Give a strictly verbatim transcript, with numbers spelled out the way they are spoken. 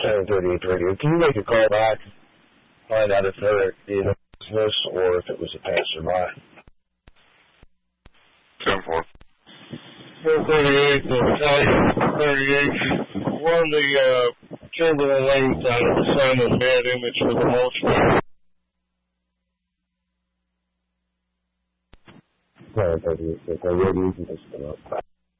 ten thirty-eight radio. Can you make a call back? Find out if they're in business or if it was a passerby. ten four. four thirty-eight, uh, thirty-eight. Run the uh, Chamberlain Lane side of the sign and bad image for the mulch. ten thirty-eight radio. You can just come up.